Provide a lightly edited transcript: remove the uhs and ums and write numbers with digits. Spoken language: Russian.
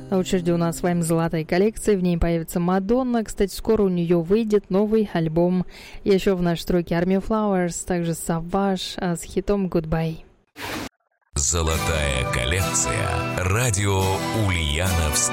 На очереди у нас с вами золотая коллекция, в ней появится Мадонна. Кстати, скоро у нее выйдет новый альбом. Еще в нашей стройке Army Flowers, также Savage с хитом Goodbye. Золотая коллекция. Радио Ульяновск.